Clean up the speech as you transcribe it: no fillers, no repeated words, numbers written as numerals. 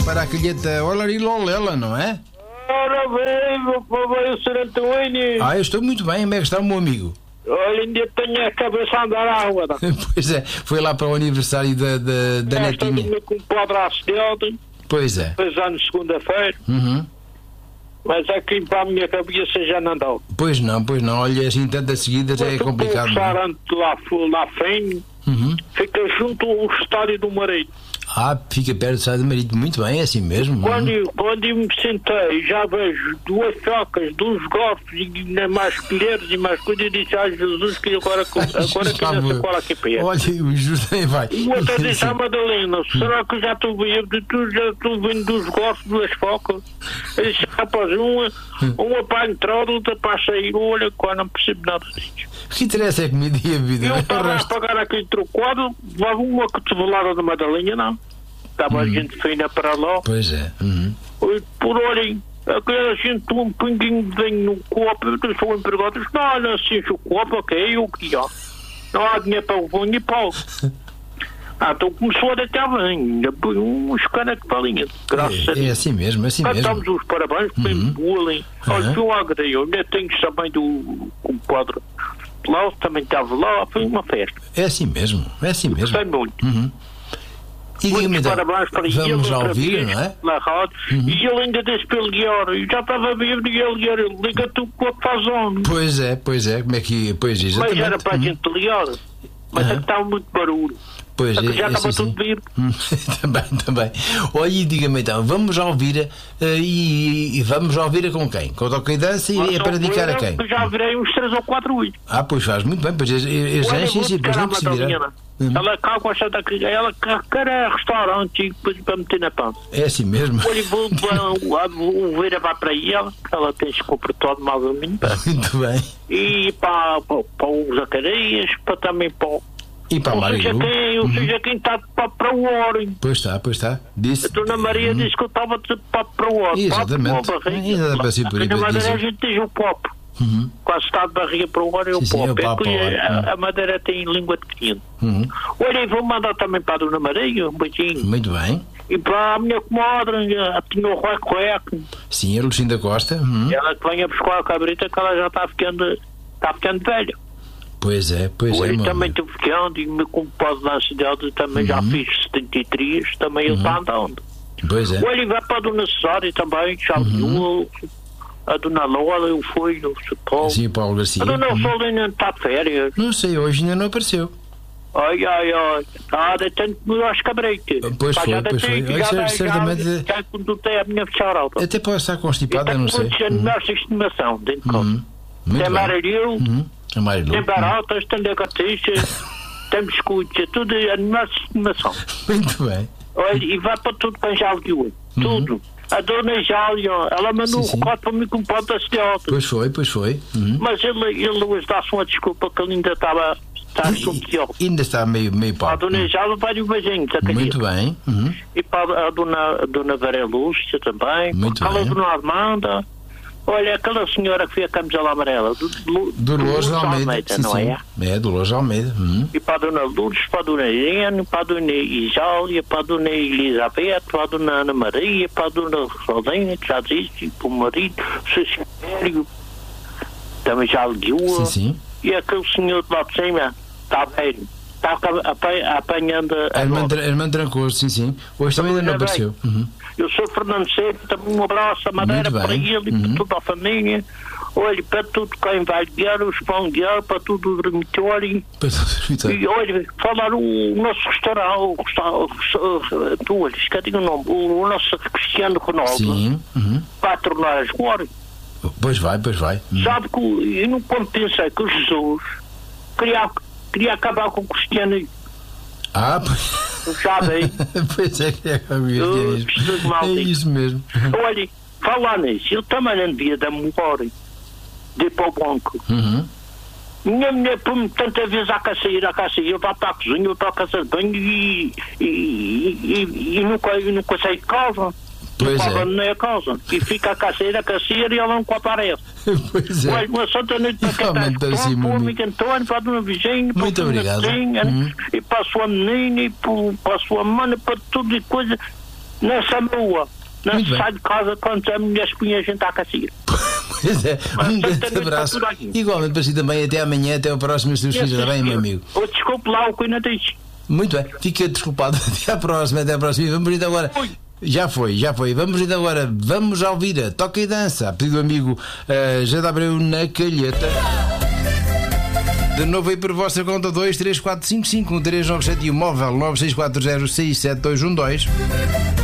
Para a colheita Olarilolela, não é? Ora bem, meu povo, Sr. Antônio. Eu estou muito bem. Como é que está o meu amigo? Olha, ainda tenho a cabeça a andar à rua. Pois é, foi lá para o aniversário da netinha. Estou com o padrasto de ontem. Pois é. Fez anos segunda-feira. Uhum. Mas aqui para a minha cabeça já não dá. Pois não. Olha, assim tantas seguidas é complicado. O restaurante lá frente fica junto ao estádio do Marido. Fica perto do estádio do Marido. Muito bem, é assim mesmo. Quando eu me sentei, já vejo duas chocas, dois golpes e ainda mais colheres e mais coisas. Eu disse, Jesus, que agora que não sei qual aqui para ele. Olha, o Jesus também vai. E o outro disse à Madalena, será que já estou vendo? Já estou vendo dos golpes, duas focas. Eu disse, rapaz, uma para a entrada, outra para a sair. Olha, quase não percebo nada disso. O que interessa é comida e a vida. Eu estava a pagar aquele trocado, levava uma cotovelada da Madalena, não. Estava a gente fina para lá. Pois é. Por olhem, aquela gente tomou um pinguinho de vinho no copo. Eu disse ao empregado, não se enche o copo, ok, o que há? Não há dinheiro para o vinho e pau. Então começou a deitar vinho, ainda põe uns canecos para a linha. Graças a Deus. É assim mesmo, Cantamos os parabéns, bem bolem. Olha, foi um agreio. Ainda tenho também do compadre. Lá também estava lá, foi uma festa. É assim mesmo. Gostei muito. E diga-me então, parabéns para vamos ele, já ouvir, não é? Na rádio, e ele ainda disse para ele guiar, eu já estava bêbado e ele guiar, liga-te o corpo faz onde? Pois é, como é que... Pois, exatamente. Mas era para a gente ligar, mas é que estava muito barulho. Pois, já estava assim, tudo bebido. Também. Olha, e diga-me então, vamos já ouvir e vamos já ouvir com quem? Com o Toque e Dança e é para dedicar a quem? Eu já virei uns 3 ou 4 8. Pois faz muito bem, pois eles depois não se virar. Ela cá gosta daquilo, ela quer restaurante e depois para meter na pança. É assim mesmo. Olha, vou ver para ela, que ela tem se comportado mais ou menos. Muito bem. E para os Zacarias, também para e para a Maria ou seja, quem está para o Ouro. Pois está. Disse. A Dona Maria disse que eu estava para o Ouro. Exatamente. Ainda dá para ser por aí. Na Madeira a gente diz o pop. Quase está de barriga para o Ouro é o pop. A Madeira tem língua de pequeno. Olha, vou mandar também para a Dona Maria um beijinho. Muito bem. E para a minha comadre, a tinha o Cueco. Sim, a Lucinda Costa. Ela que vem a buscar a cabrita, que ela já está ficando velha. Pois é, eu também estou ficando, e o meu compadre da cidade também já fiz 73, também ele está andando. Pois é. Olha, vai para a Dona Cesária também, já viu, a Dona Lola, eu fui no Paulo. Sim, Paulo Garcia. A Dona Solda ainda está de férias. Não sei, hoje ainda não apareceu. Ai, deitando às cabritas. Pois foi. Certamente. Já quando tem a minha fecharalta. Até pode estar constipada, não sei. Tem animais de estimação dentro de casa. Tem amarelo. Tem baratas, tem lagartixas, tem biscoitos, tudo animais de estimação. Muito bem. Olha, e vai para tudo para Jalguiú. Tudo. A Dona Jália, ela mandou um recado para mim com pode da cidade. Pois foi. Mas ele hoje dá-se uma desculpa que ele ainda estava pior. Ainda está meio pau. A Dona Jália vai um beijinho. Muito bem. E para a Dona Vera Lúcia também. Muito bem. A Dona Armanda. Olha, aquela senhora que fez a camisola amarela, Dolores Almeida, não é? É, Dolores Almeida. E para a Dona Lourdes, para a Dona Irene, para a Dona Isália, para a Dona Elizabeth, para a Dona Ana Maria, para a Dona Rosinha, que já disse, para o marido, o seu Silvério, também já ligou. Sim. E aquele senhor de lá de cima, está velho, está apanhando a irmã Trancoso, sim. Hoje também ainda não apareceu. Eu sou Fernando Cedo, também um abraço, a Madeira para ele e para toda a família. Olha, para tudo quem vai guiar, os pão guiar, para tudo o dormitório. E olha, falar o nosso restaurante, tu olha, que digo o nome, o nosso Cristiano Ronaldo. Sim. Vai tornar as glórias. Pois vai. Sabe que eu não quando pensei que o Jesus queria acabar com o Cristiano. Pois. Já bem. Pois é, é isso mesmo. Olha, falar nisso, ele também não devia dar memória de ir para o banco. Minha mulher põe-me tantas vezes a caçair, eu vou para a cozinha, eu para a casa de banho e nunca saio de casa. Pois não é a casa. E fica a caçair e ela nunca aparece. Pois é. Olha, uma santa noite para quem está assim, para o amigo António, para a dona Virgínia, para a dona Vizinha, e para a sua menina, e para a sua mãe, para tudo e coisa. nessa rua. Não se sai de casa quando a mulher punha a gente à cacira. Pois é, um grande abraço. Igualmente para si também, até amanhã, até o próximo, se Deus quiser, está bem, meu amigo? Desculpe lá o que eu não disse. Muito bem, fica desculpado. Até à próxima, até à próxima. Vamos ir agora. Já foi. Vamos ir agora. Vamos ao Vira, toca e dança. A pedido do amigo José de Abreu na Calheta. De novo aí por vossa conta 23455 1397 e o móvel 964067212.